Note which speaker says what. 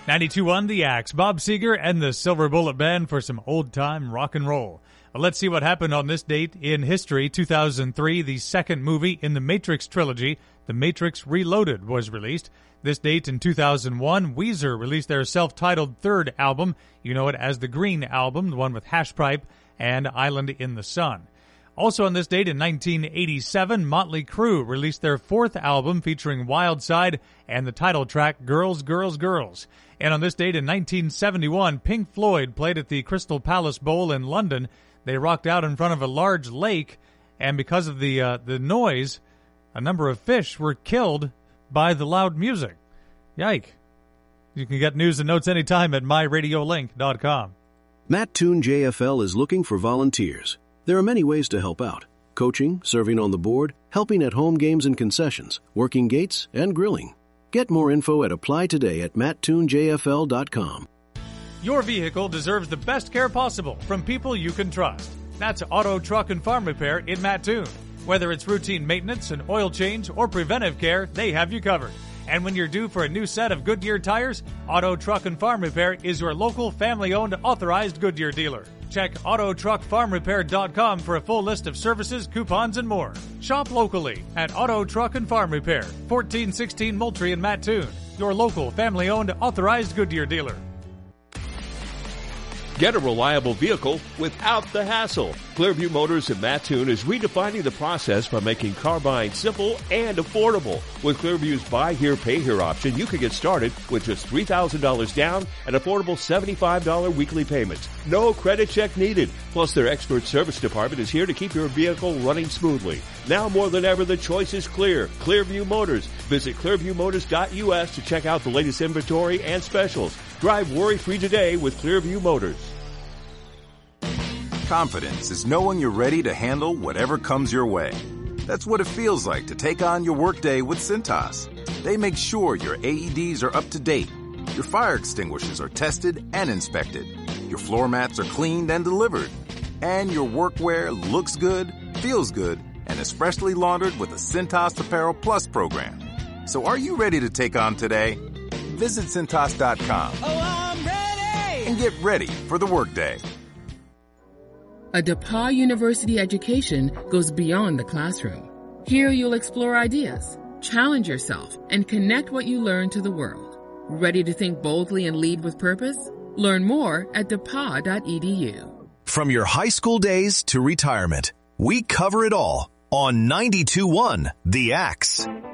Speaker 1: 92.1 The Axe, Bob Seger and the Silver Bullet Band for some old-time rock and roll. Well, let's see what happened on this date in history. 2003, the second movie in the Matrix trilogy, The Matrix Reloaded, was released. This date in 2001, Weezer released their self-titled third album. You know it as the Green Album, the one with Hashpipe and Island in the Sun. Also on this date in 1987, Motley Crue released their fourth album featuring Wild Side and the title track Girls, Girls, Girls. And on this date in 1971, Pink Floyd played at the Crystal Palace Bowl in London. They rocked out in front of a large lake, and because of the noise, a number of fish were killed by the loud music. Yike. You can get news and notes anytime at myradiolink.com.
Speaker 2: Matt Toon JFL is looking for volunteers. There are many ways to help out: coaching, serving on the board, helping at home games and concessions, working gates, and grilling. Get more info at applytoday@matttoonjfl.com.
Speaker 1: Your vehicle deserves the best care possible from people you can trust. That's Auto, Truck, and Farm Repair in Mattoon. Whether it's routine maintenance, an oil change, or preventive care, they have you covered. And when you're due for a new set of Goodyear tires, Auto, Truck, and Farm Repair is your local family-owned authorized Goodyear dealer. Check AutoTruckFarmRepair.com for a full list of services, coupons, and more. Shop locally at Auto, Truck, and Farm Repair, 1416 Moultrie in Mattoon, your local family-owned authorized Goodyear dealer.
Speaker 3: Get a reliable vehicle without the hassle. Clearview Motors in Mattoon is redefining the process by making car buying simple and affordable. With Clearview's Buy Here, Pay Here option, you can get started with just $3,000 down and affordable $75 weekly payments. No credit check needed. Plus, their expert service department is here to keep your vehicle running smoothly. Now more than ever, the choice is clear. Clearview Motors. Visit clearviewmotors.us to check out the latest inventory and specials. Drive worry-free today with Clearview Motors.
Speaker 4: Confidence is knowing you're ready to handle whatever comes your way. That's what it feels like to take on your workday with Cintas. They make sure your AEDs are up to date, your fire extinguishers are tested and inspected, your floor mats are cleaned and delivered, and your workwear looks good, feels good, and is freshly laundered with a Cintas Apparel Plus program. So are you ready to take on today? Visit Cintas.com.
Speaker 5: Oh, I'm ready!
Speaker 4: And get ready for the workday.
Speaker 6: A DePauw University education goes beyond the classroom. Here you'll explore ideas, challenge yourself, and connect what you learn to the world. Ready to think boldly and lead with purpose? Learn more at DePauw.edu.
Speaker 7: From your high school days to retirement, we cover it all on 92.1 The Axe.